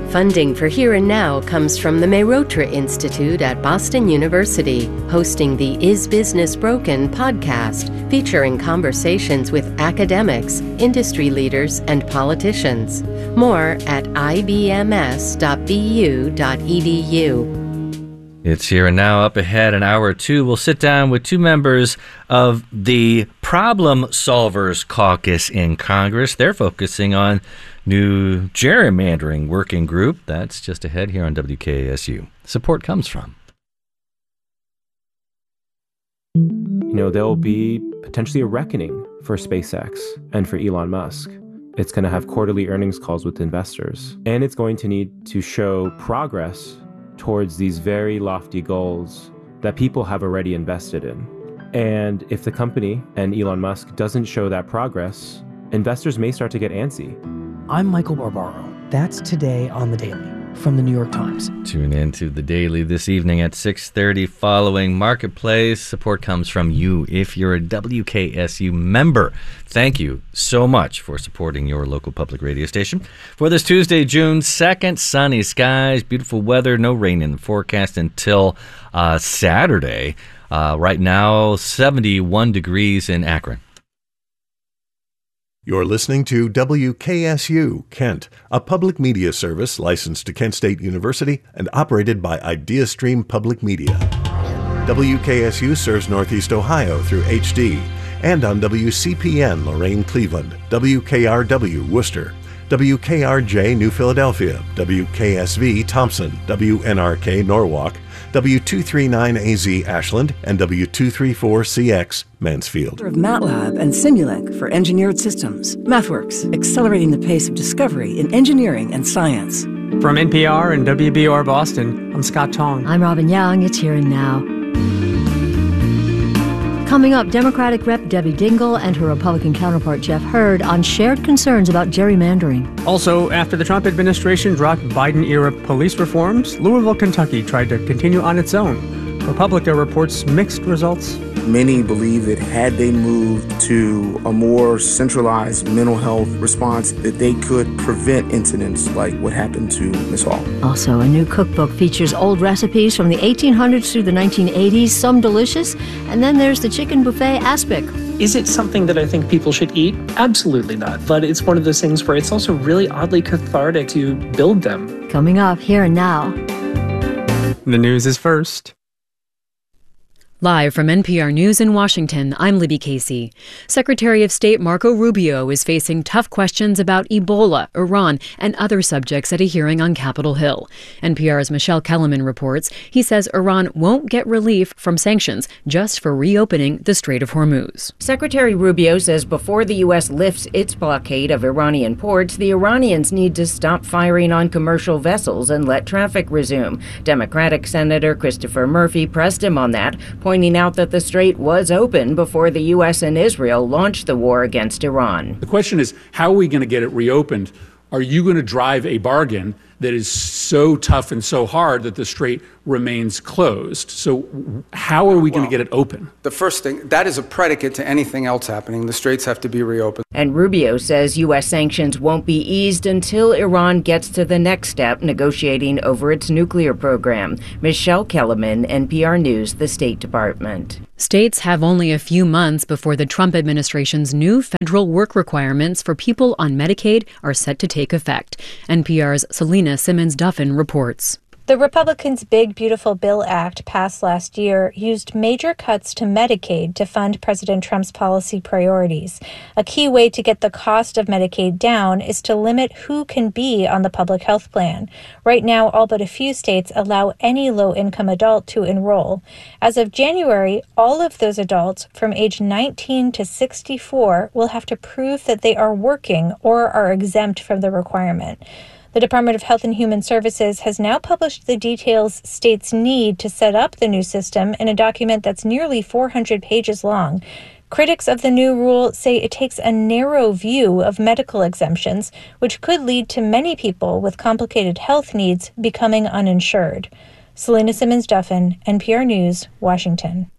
Funding for Here and Now comes from the Mehrotra Institute at Boston University, hosting the Is Business Broken podcast, featuring conversations with academics, industry leaders, and politicians. More at ibms.bu.edu. It's Here and Now. Up ahead in hour two, we'll sit down with two members of the Problem Solvers Caucus in Congress. They're focusing on new gerrymandering working group. That's just ahead here on WKSU. Support comes from. There'll be potentially a reckoning for SpaceX and for Elon Musk. It's going to have quarterly earnings calls with investors, and it's going to need to show progress towards these very lofty goals that people have already invested in. And if the company and Elon Musk doesn't show that progress, investors may start to get antsy. I'm Michael Barbaro. That's Today on The Daily from The New York Times. Tune in to The Daily this evening at 6:30 following Marketplace. Support comes from you if you're a WKSU member. Thank you so much for supporting your local public radio station. For this Tuesday, June 2nd, sunny skies, beautiful weather, no rain in the forecast until Saturday. Right now, 71 degrees in Akron. You're listening to WKSU Kent, a public media service licensed to Kent State University and operated by IdeaStream Public Media. WKSU serves Northeast Ohio through HD and on WCPN Lorain Cleveland, WKRW Worcester, WKRJ New Philadelphia, WKSV Thompson, WNRK Norwalk, W239AZ Ashland, and W234CX Mansfield. Of MATLAB and Simulink for engineered systems. MathWorks, accelerating the pace of discovery in engineering and science. From NPR and WBR Boston, I'm Scott Tong. I'm Robin Young. It's Here and Now. Coming up, Democratic Rep. Debbie Dingell and her Republican counterpart Jeff Hurd on shared concerns about gerrymandering. Also, after the Trump administration dropped Biden-era police reforms, Louisville, Kentucky tried to continue on its own. ProPublica reports mixed results. Many believe that had they moved to a more centralized mental health response, that they could prevent incidents like what happened to Miss Hall. Also, a new cookbook features old recipes from the 1800s through the 1980s, some delicious, and then there's the chicken buffet aspic. Is it something that I think people should eat? Absolutely not. But it's one of those things where it's also really oddly cathartic to build them. Coming up, Here and Now. The news is first. Live from NPR News in Washington, I'm Libby Casey. Secretary of State Marco Rubio is facing tough questions about Ebola, Iran, and other subjects at a hearing on Capitol Hill. NPR's Michelle Kellerman reports he says Iran won't get relief from sanctions just for reopening the Strait of Hormuz. Secretary Rubio says before the U.S. lifts its blockade of Iranian ports, the Iranians need to stop firing on commercial vessels and let traffic resume. Democratic Senator Christopher Murphy pressed him on that, pointing out that the strait was open before the U.S. and Israel launched the war against Iran. The question is, how are we going to get it reopened? Are you going to drive a bargain that is so tough and so hard that the strait remains closed? So how are we going to get it open? The first thing, that is a predicate to anything else happening. The straits have to be reopened. And Rubio says U.S. sanctions won't be eased until Iran gets to the next step, negotiating over its nuclear program. Michelle Kellerman, NPR News, the State Department. States have only a few months before the Trump administration's new federal work requirements for people on Medicaid are set to take effect. NPR's Selena Simmons-Duffin reports. The Republicans' Big Beautiful Bill Act passed last year used major cuts to Medicaid to fund President Trump's policy priorities. A key way to get the cost of Medicaid down is to limit who can be on the public health plan. Right now, all but a few states allow any low-income adult to enroll. As of January, all of those adults from age 19 to 64 will have to prove that they are working or are exempt from the requirement. The Department of Health and Human Services has now published the details states need to set up the new system in a document that's nearly 400 pages long. Critics of the new rule say it takes a narrow view of medical exemptions, which could lead to many people with complicated health needs becoming uninsured. Selena Simmons-Duffin, NPR News, Washington.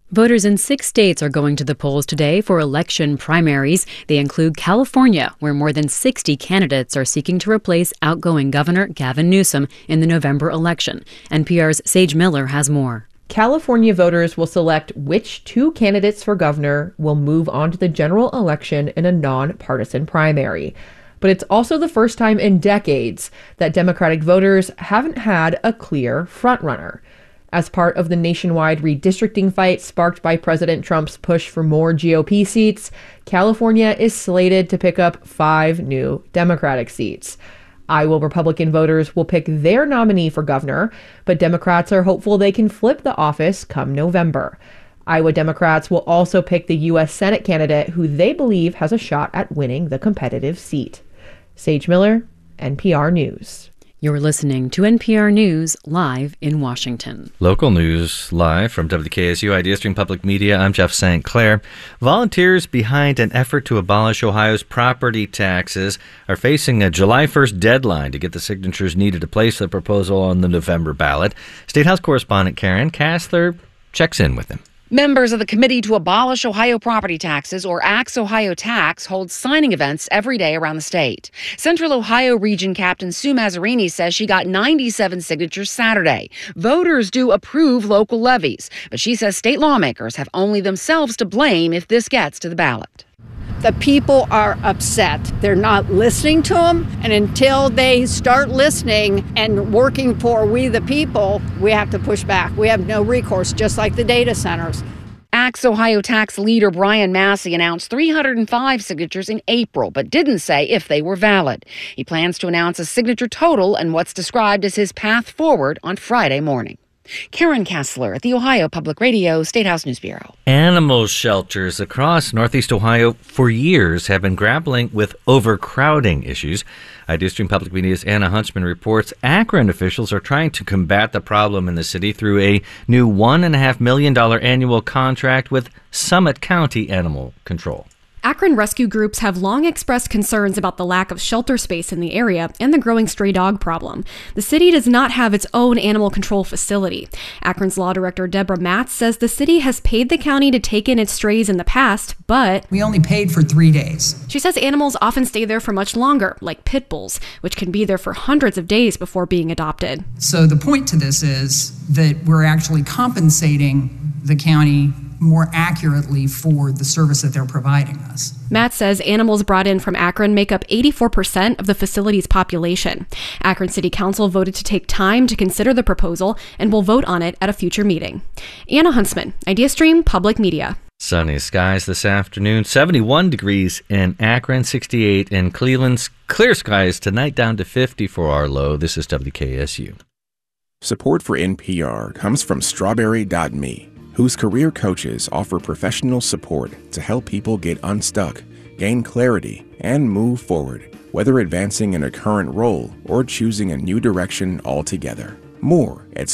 Voters in 6 states are going to the polls today for election primaries. They include California, where more than 60 candidates are seeking to replace outgoing Governor Gavin Newsom in the November election. NPR's Sage Miller has more. California voters will select which 2 candidates for governor will move on to the general election in a nonpartisan primary. But it's also the first time in decades that Democratic voters haven't had a clear frontrunner. As part of the nationwide redistricting fight sparked by President Trump's push for more GOP seats, California is slated to pick up 5 new Democratic seats. Iowa Republican voters will pick their nominee for governor, but Democrats are hopeful they can flip the office come November. Iowa Democrats will also pick the U.S. Senate candidate who they believe has a shot at winning the competitive seat. Sage Miller, NPR News. You're listening to NPR News live in Washington. Local news live from WKSU IdeaStream Public Media. I'm Jeff St. Clair. Volunteers behind an effort to abolish Ohio's property taxes are facing a July 1st deadline to get the signatures needed to place the proposal on the November ballot. State House correspondent Karen Kassler checks in with them. Members of the Committee to Abolish Ohio Property Taxes, or Axe Ohio Tax, hold signing events every day around the state. Central Ohio Region Captain Sue Mazzarini says she got 97 signatures Saturday. Voters do approve local levies, but she says state lawmakers have only themselves to blame if this gets to the ballot. The people are upset. They're not listening to them. And until they start listening and working for we the people, we have to push back. We have no recourse, just like the data centers. Axe Ohio Tax leader Brian Massey announced 305 signatures in April, but didn't say if they were valid. He plans to announce a signature total and what's described as his path forward on Friday morning. Karen Kassler at the Ohio Public Radio State House News Bureau. Animal shelters across Northeast Ohio for years have been grappling with overcrowding issues. IdeaStream Public Media's Anna Huntsman reports Akron officials are trying to combat the problem in the city through a new $1.5 million annual contract with Summit County Animal Control. Akron rescue groups have long expressed concerns about the lack of shelter space in the area and the growing stray dog problem. The city does not have its own animal control facility. Akron's law director Deborah Matz says the city has paid the county to take in its strays in the past, but we only paid for 3 days. She says animals often stay there for much longer, like pit bulls, which can be there for hundreds of days before being adopted. So the point to this is that we're actually compensating the county more accurately for the service that they're providing us. Matt says animals brought in from Akron make up 84% of the facility's population. Akron City Council voted to take time to consider the proposal and will vote on it at a future meeting. Anna Huntsman, IdeaStream Public Media. Sunny skies this afternoon, 71 degrees in Akron, 68 in Cleveland. Clear skies tonight, down to 50 for our low. This is WKSU. Support for NPR comes from Strawberry.me, whose career coaches offer professional support to help people get unstuck, gain clarity, and move forward, whether advancing in a current role or choosing a new direction altogether. More at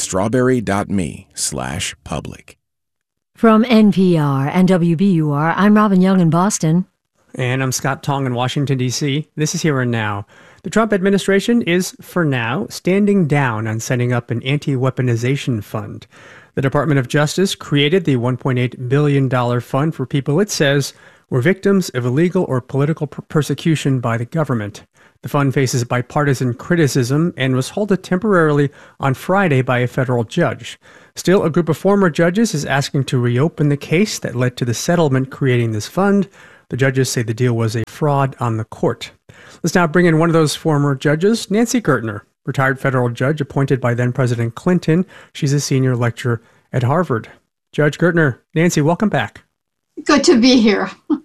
strawberry.me/public. From NPR and WBUR, I'm Robin Young in Boston. And I'm Scott Tong in Washington, D.C. This is Here and Now. The Trump administration is, for now, standing down on setting up an anti-weaponization fund. The Department of Justice created the $1.8 billion fund for people it says were victims of illegal or political persecution by the government. The fund faces bipartisan criticism and was halted temporarily on Friday by a federal judge. Still, a group of former judges is asking to reopen the case that led to the settlement creating this fund. The judges say the deal was a fraud on the court. Let's now bring in one of those former judges, Nancy Gertner, retired federal judge appointed by then-President Clinton. She's a senior lecturer at Harvard. Judge Gertner, Nancy, welcome back. Good to be here.